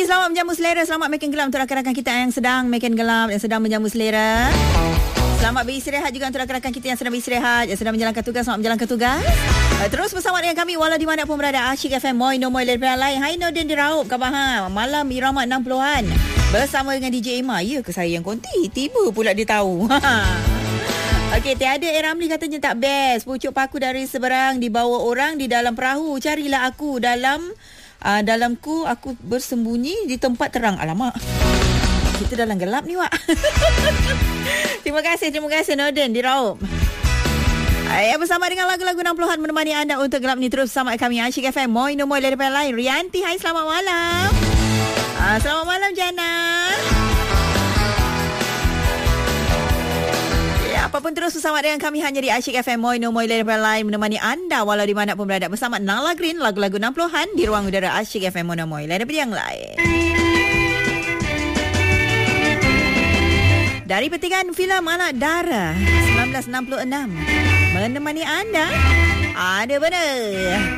Okey, selamat menjamu selera. Selamat makin gelap untuk rakan-rakan kita yang sedang makin gelap, yang sedang menjamu selera. Selamat beristirahat juga untuk rakan-rakan kita yang sedang beristirahat, yang sedang menjalankan tugas. Selamat menjalankan tugas. Terus bersama dengan kami walau di mana pun berada. Asyik FM Moi No Moi Lerpera lain. Hai Nordin diraup khabar malam irama 60-an. Bersama dengan DJ Emma. Ya ke saya yang konti? Tiba pula dia tahu. Okey, tiada Ramli katanya tak best. Pucuk paku dari seberang dibawa orang di dalam perahu. Carilah aku dalamku aku bersembunyi di tempat terang. Alamak. Kita dalam gelap ni, Wak. Terima kasih Nordin diraup. Bersama dengan lagu-lagu 60-an menemani anda untuk gelap ni. Terus bersama kami Asyik FM Moi No Moi Lerpera lain. Rianti, hai selamat malam. Selamat malam Jana. Apapun terus bersama dengan kami hanya di Asyik FM Moi No Moi Lerpera lain menemani anda walau di mana pun berada bersama Nala Green lagu-lagu 60-an di ruang udara Asyik FM Moi No Moi Lerpera yang lain. Dari petikan filem Anak Dara 1966 menemani anda ada benar.